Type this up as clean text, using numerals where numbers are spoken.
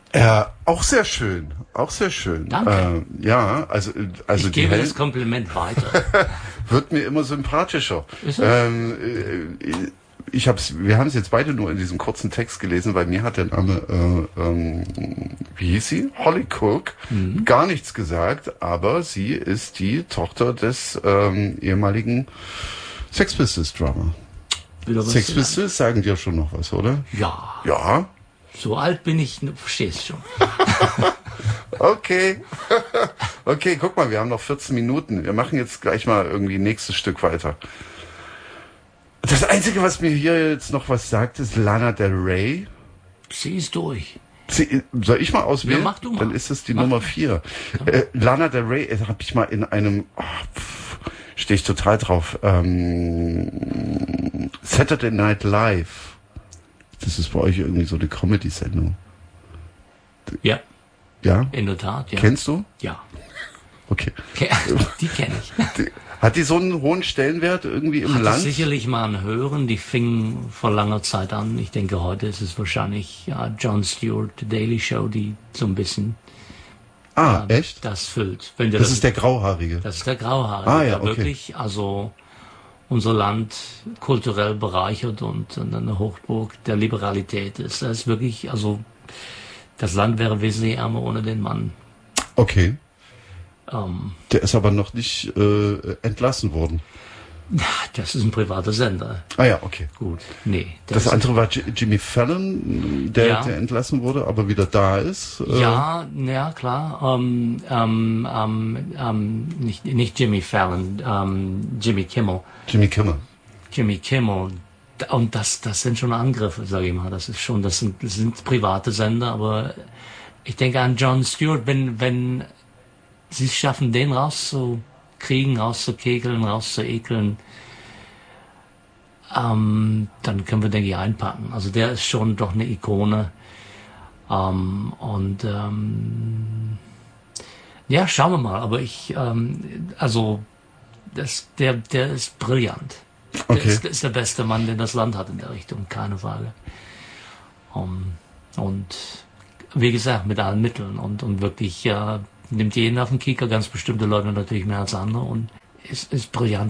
Ja, auch sehr schön. Auch sehr schön. Danke. Ja, also ich gebe das Kompliment weiter. wird mir immer sympathischer. Ist es? Wir haben es jetzt beide nur in diesem kurzen Text gelesen, weil mir hat der Name, wie hieß sie? Holly Cook, gar nichts gesagt, aber sie ist die Tochter des ehemaligen Sex Pistols Drummer. Sex Pistols sagen dir schon noch was, oder? Ja. Ja. So alt bin ich, verstehst schon. Okay. Okay, guck mal, wir haben noch 14 Minuten. Wir machen jetzt gleich mal irgendwie nächstes Stück weiter. Das Einzige, was mir hier jetzt noch was sagt, ist Lana Del Rey. Sie ist durch. Soll ich mal auswählen? Ja, mach du mal. Dann ist es die Nummer 4. Lana Del Rey habe ich mal in einem... stehe ich total drauf. Saturday Night Live. Das ist bei euch irgendwie so eine Comedy-Sendung. Ja. Ja? In der Tat, ja. Kennst du? Ja. Okay. Die kenne ich. Hat die so einen hohen Stellenwert irgendwie im Hat Land? Sicherlich mal ein Hören. Die fing vor langer Zeit an. Ich denke, heute ist es wahrscheinlich Jon Stewart, The Daily Show, die so ein bisschen echt? das füllt. Das ist der Grauhaarige. Das ist der Grauhaarige, ja, der okay. wirklich unser Land kulturell bereichert und eine Hochburg der Liberalität ist. Das ist wirklich, das Land wäre wesentlich ärmer ohne den Mann. Okay. Der ist aber noch nicht entlassen worden. Das ist ein privater Sender. Ah ja, okay. Gut, nee. Das andere war Jimmy Fallon, der entlassen wurde, aber wieder da ist. Ja, klar. Nicht Jimmy Fallon, Jimmy Kimmel. Jimmy Kimmel. Jimmy Kimmel. Und das sind schon Angriffe, sage ich mal. Das sind private Sender, aber ich denke an Jon Stewart, wenn sie es schaffen, den rauszukriegen, rauszukegeln, rauszuekeln, dann können wir, denke ich, einpacken. Also der ist schon doch eine Ikone. Ja, schauen wir mal. Aber der ist brillant. Okay. Der ist der beste Mann, den das Land hat in der Richtung, keine Frage. Und wie gesagt, mit allen Mitteln und wirklich nimmt jeden auf den Kieker, ganz bestimmte Leute natürlich mehr als andere und ist brillant.